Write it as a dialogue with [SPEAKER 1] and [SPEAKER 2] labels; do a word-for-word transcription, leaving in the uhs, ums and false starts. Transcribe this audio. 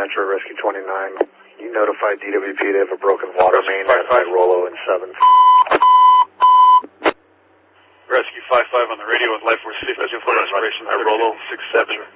[SPEAKER 1] Metro, Rescue twenty-nine. You notified D W P they have a broken water main at Rollo and seven.
[SPEAKER 2] Rescue five five on the radio with Life Force fifty-two for respiration, at Rollo six seven.